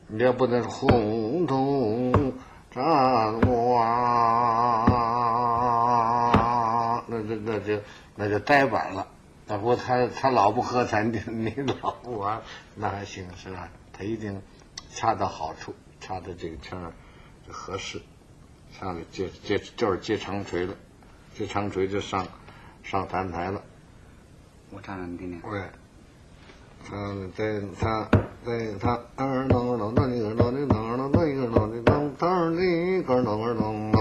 也不能红头战花，那就呆板了。不过他老不喝彩，你老不玩，那还行是吧？他一定恰到好处，恰的这个腔儿就合适，上来就是接长锤了，接长锤就上弹台了。 我唱唱你听听。 对，他二弄弄那一个弄的弄弄那一个弄的弄当的个弄弄